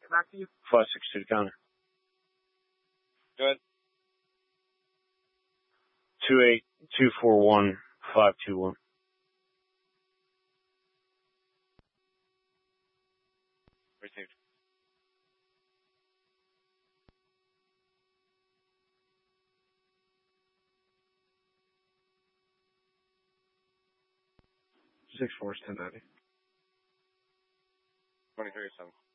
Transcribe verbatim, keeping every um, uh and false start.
Get back to you. Five six two to counter. Go ahead. Two eight two four one five two one. Received. Six four is ten ninety. Twenty three seven.